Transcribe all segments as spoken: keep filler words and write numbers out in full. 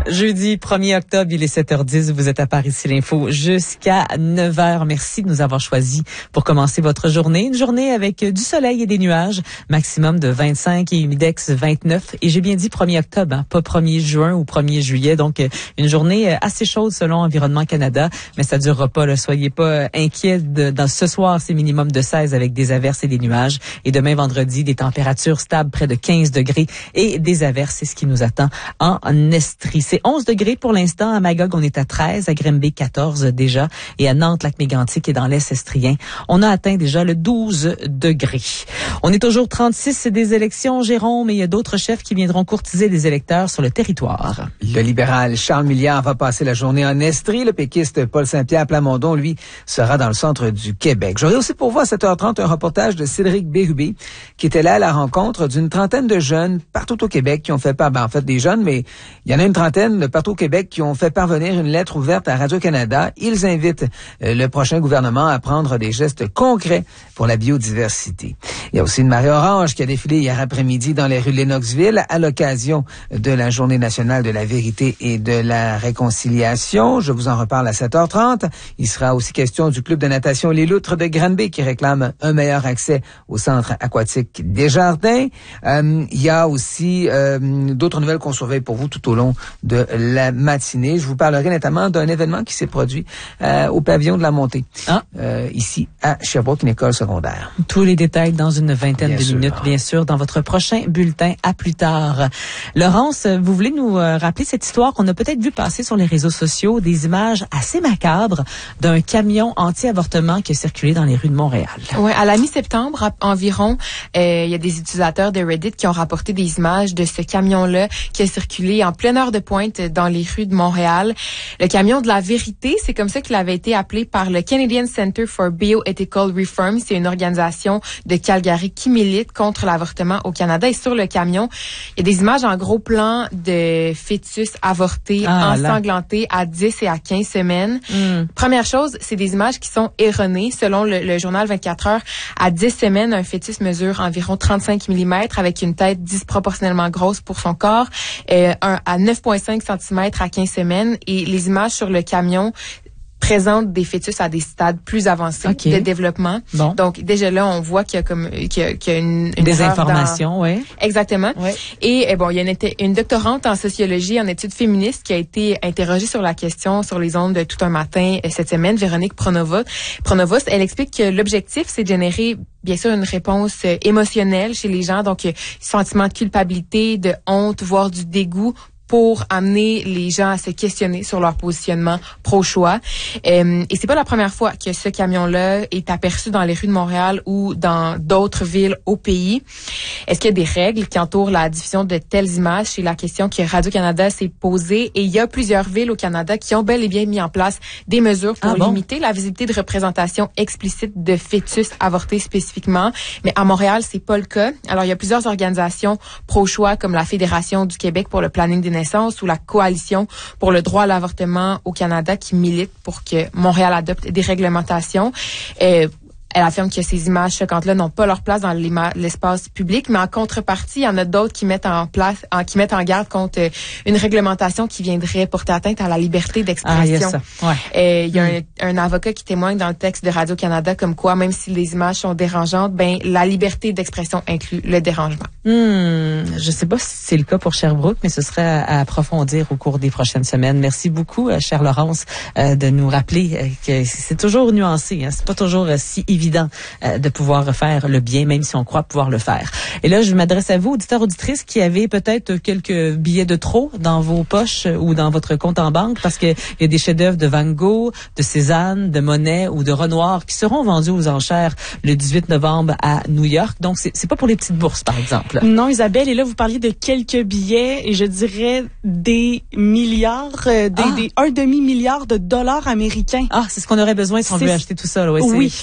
Jeudi premier octobre, il est sept heures dix. Vous êtes à Paris, c'est l'info jusqu'à neuf heures. Merci de nous avoir choisis pour commencer votre journée. Une journée avec du soleil et des nuages. Maximum de vingt-cinq et humidex vingt-neuf. Et j'ai bien dit premier octobre, hein, pas premier juin ou premier juillet. Donc, une journée assez chaude selon Environnement Canada. Mais ça durera pas, là. Soyez pas inquiets. De, dans ce soir, c'est minimum de seize avec des averses et des nuages. Et demain, vendredi, des températures stables près de quinze degrés et des averses. C'est ce qui nous attend en Estrie. C'est onze degrés pour l'instant. À Magog, on est à treize. À Grimby, quatorze déjà. Et à Nantes, Lac-Mégantic et dans l'Est estrien, on a atteint déjà le douze degrés. On est toujours trente-six des élections, Jérôme, et il y a d'autres chefs qui viendront courtiser des électeurs sur le territoire. Le libéral Charles Milliard va passer la journée en Estrie. Le péquiste Paul Saint-Pierre Plamondon, lui, sera dans le centre du Québec. J'aurai aussi pour vous à sept heures trente un reportage de Cédric Bérubé, qui était là à la rencontre d'une trentaine de jeunes partout au Québec qui ont fait part, ben, en fait des jeunes, mais il y en a une trentaine de partout au Québec qui ont fait parvenir une lettre ouverte à Radio-Canada. Ils invitent euh, le prochain gouvernement à prendre des gestes concrets pour la biodiversité. Il y a aussi une marée orange qui a défilé hier après-midi dans les rues de Lennoxville à l'occasion de la Journée nationale de la vérité et de la réconciliation. Je vous en reparle à sept heures trente. Il sera aussi question du club de natation Les Loutres de Granby qui réclame un meilleur accès au centre aquatique des Jardins. Euh, il y a aussi euh, d'autres nouvelles qu'on surveille pour vous tout au long de la matinée. Je vous parlerai notamment d'un événement qui s'est produit euh, au pavillon de la Montée, ah. euh, ici à Sherbrooke, une école secondaire. Tous les détails dans une vingtaine bien de sûr. minutes, bien sûr, dans votre prochain bulletin. À plus tard. Laurence, vous voulez nous euh, rappeler cette histoire qu'on a peut-être vu passer sur les réseaux sociaux, des images assez macabres d'un camion anti-avortement qui a circulé dans les rues de Montréal. Oui, à la mi-septembre à, environ, euh, il y a des utilisateurs de Reddit qui ont rapporté des images de ce camion-là qui a circulé en pleine heure de pointe dans les rues de Montréal. Le camion de la vérité, c'est comme ça qu'il avait été appelé par le Canadian Center for Bioethical Reform. C'est une organisation de Calgary qui milite contre l'avortement au Canada. Et sur le camion, il y a des images en gros plan de fœtus avortés, ah, ensanglantés à dix et à quinze semaines. Mm. Première chose, c'est des images qui sont erronées. Selon le, le journal vingt-quatre heures, à dix semaines, un fœtus mesure environ trente-cinq millimètres avec une tête disproportionnellement grosse pour son corps, euh, un, à neuf virgule cinq centimètres à quinze semaines. Et les images sur le camion présente des fœtus à des stades plus avancés okay. de développement. Bon. Donc déjà là, on voit qu'il y a comme qu'il y a, qu'il y a une, une des informations, oui. Exactement. Ouais. Et eh bon, il y a une, une doctorante en sociologie, en études féministes, qui a été interrogée sur la question sur les ondes de Tout un matin cette semaine. Véronique Pronovost. Pronovost, elle explique que l'objectif, c'est de générer bien sûr une réponse émotionnelle chez les gens, donc sentiment de culpabilité, de honte, voire du dégoût, pour amener les gens à se questionner sur leur positionnement pro-choix. Euh, et c'est pas la première fois que ce camion-là est aperçu dans les rues de Montréal ou dans d'autres villes au pays. Est-ce qu'il y a des règles qui entourent la diffusion de telles images? C'est la question que Radio-Canada s'est posée. Et il y a plusieurs villes au Canada qui ont bel et bien mis en place des mesures pour ah bon? limiter la visibilité de représentation explicite de fœtus avortés spécifiquement. Mais à Montréal, c'est pas le cas. Alors, il y a plusieurs organisations pro-choix comme la Fédération du Québec pour le planning des naissance ou la Coalition pour le droit à l'avortement au Canada qui milite pour que Montréal adopte des réglementations. Euh, Elle affirme que ces images choquantes-là n'ont pas leur place dans l'espace public, mais en contrepartie, il y en a d'autres qui mettent en place, en, qui mettent en garde contre une réglementation qui viendrait porter atteinte à la liberté d'expression. Ah, ouais. euh, il y a mm. un, un avocat qui témoigne dans le texte de Radio-Canada comme quoi, même si les images sont dérangeantes, ben la liberté d'expression inclut le dérangement. Hmm, je sais pas si c'est le cas pour Sherbrooke, mais ce serait à, à approfondir au cours des prochaines semaines. Merci beaucoup, chère Laurence, euh, de nous rappeler euh, que c'est toujours nuancé. Hein, c'est pas toujours euh, si évident évident euh, de pouvoir faire le bien, même si on croit pouvoir le faire. Et là, je m'adresse à vous, auditeurs, auditrices, qui avez peut-être quelques billets de trop dans vos poches ou dans votre compte en banque, parce qu'il y a des chefs-d'œuvre de Van Gogh, de Cézanne, de Monet ou de Renoir qui seront vendus aux enchères le dix-huit novembre à New York. Donc, c'est, c'est pas pour les petites bourses, par exemple. Non, Isabelle, et là, vous parliez de quelques billets, et je dirais des milliards, euh, des, ah. des un demi-milliard de dollars américains. Ah, c'est ce qu'on aurait besoin si on c'est... veut acheter tout ça. Là. Ouais, oui. Ah,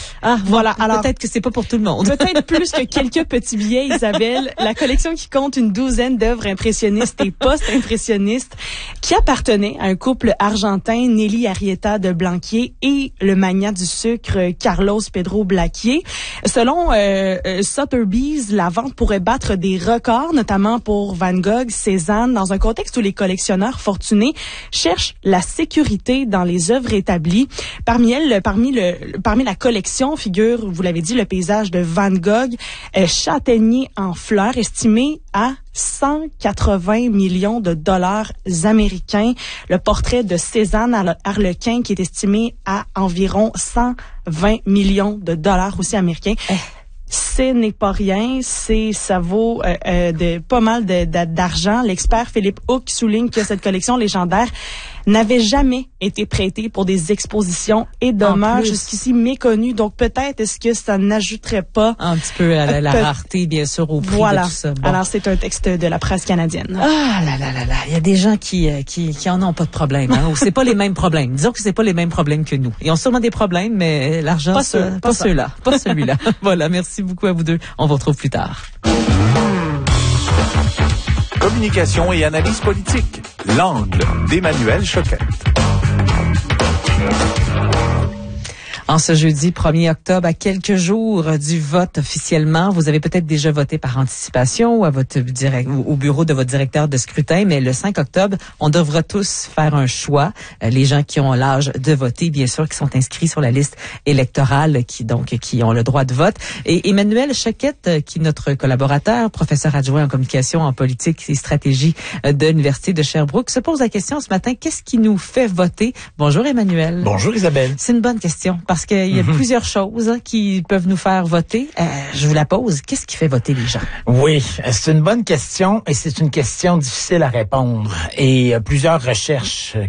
Voilà. Alors peut-être que c'est pas pour tout le monde. Peut-être plus que quelques petits billets, Isabelle. La collection qui compte une douzaine d'œuvres impressionnistes et post-impressionnistes qui appartenaient à un couple argentin, Nelly Arrieta de Blanquier et le magnat du sucre Carlos Pedro Blaquier. Selon euh, euh, Sotheby's, la vente pourrait battre des records, notamment pour Van Gogh, Cézanne, dans un contexte où les collectionneurs fortunés cherchent la sécurité dans les œuvres établies. Parmi elles, parmi le, parmi la collection figure, vous l'avez dit, le paysage de Van Gogh, euh, châtaignier en fleurs, estimé à cent quatre-vingts millions de dollars américains. Le portrait de Cézanne Arlequin qui est estimé à environ cent vingt millions de dollars aussi américains. Eh. Ce n'est pas rien, c'est ça vaut euh, euh, de pas mal de, de, d'argent. L'expert Philippe Hook souligne que cette collection légendaire n'avait jamais été prêtée pour des expositions et demeure jusqu'ici méconnue. Donc peut-être est-ce que ça n'ajouterait pas un petit peu à la, la rareté, bien sûr, au prix voilà. de tout ça. Bon. Alors c'est un texte de la presse canadienne. Ah là là là là, il y a des gens qui qui qui en ont pas de problème, hein, ou c'est pas les mêmes problèmes. Disons que c'est pas les mêmes problèmes que nous. Ils ont sûrement des problèmes, mais l'argent, pas, ça, ceux, pas, pas ceux-là, pas celui-là. Voilà, merci beaucoup à vous deux. On vous retrouve plus tard. Communication et analyse politique. L'angle d'Emmanuel Choquette. En ce jeudi premier octobre, à quelques jours du vote officiellement, vous avez peut-être déjà voté par anticipation ou à votre direct, au bureau de votre directeur de scrutin, mais le cinq octobre, on devra tous faire un choix. Les gens qui ont l'âge de voter, bien sûr, qui sont inscrits sur la liste électorale, qui donc qui ont le droit de vote. Et Emmanuel Choquette, qui est notre collaborateur, professeur adjoint en communication, en politique et stratégie de l'Université de Sherbrooke, se pose la question ce matin, qu'est-ce qui nous fait voter? Bonjour Emmanuel. Bonjour Isabelle. C'est une bonne question. Parce qu'il y a mm-hmm. plusieurs choses hein, qui peuvent nous faire voter. Euh, je vous la pose. Qu'est-ce qui fait voter les gens? Oui, c'est une bonne question et c'est une question difficile à répondre. Et euh, plusieurs recherches